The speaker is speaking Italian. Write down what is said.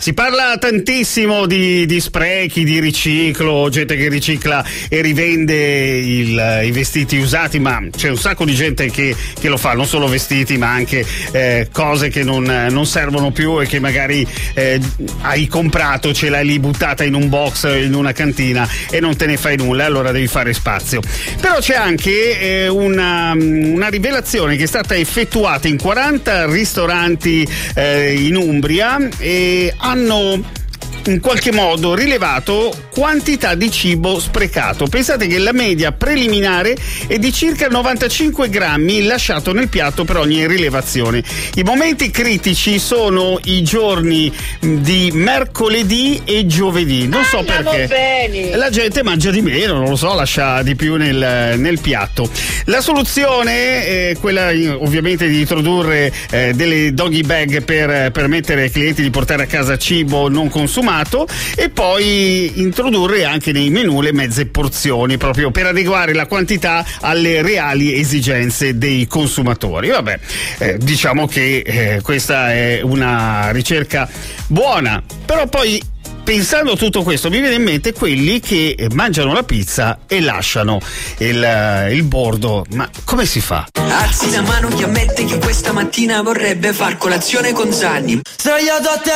Si parla tantissimo di sprechi, di riciclo, gente che ricicla e rivende i vestiti usati, ma c'è un sacco di gente che lo fa, non solo vestiti ma anche cose che non servono più e che magari hai comprato, ce l'hai lì buttata in un box in una cantina e non te ne fai nulla, allora devi fare spazio. Però c'è anche una rivelazione che è stata effettuata in 40 ristoranti in Umbria e hanno in qualche modo rilevato quantità di cibo sprecato. Pensate che la media preliminare è di circa 95 grammi lasciato nel piatto per ogni rilevazione. I momenti critici sono i giorni di mercoledì e giovedì. Non so perché. Bene. La gente mangia di meno, non lo so, lascia di più nel piatto. La soluzione è quella ovviamente di introdurre delle doggy bag per permettere ai clienti di portare a casa cibo non consumato e poi introdurre anche nei menù le mezze porzioni proprio per adeguare la quantità alle reali esigenze dei consumatori. Vabbè, diciamo che questa è una ricerca buona, però poi pensando a tutto questo mi viene in mente quelli che mangiano la pizza e lasciano il bordo. Ma come si fa? Alzi la mano chi ammette che questa mattina vorrebbe far colazione con Zanni.